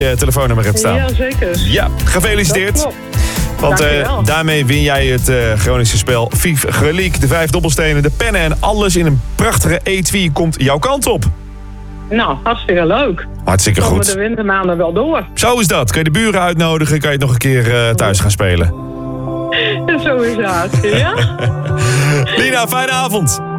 je telefoonnummer hebt staan. Ja, zeker. Ja, gefeliciteerd. Dat klopt. Want Dankjewel. daarmee win jij het Groningse spel Vive Relique. De 5 dobbelstenen, de pennen en alles in een prachtige etui komt jouw kant op. Nou, hartstikke leuk. Hartstikke Komen goed. we de wintermaanden wel door. Zo is dat. Kun je de buren uitnodigen, kan je het nog een keer thuis gaan spelen. Zo is het. Ja? Lina, fijne avond.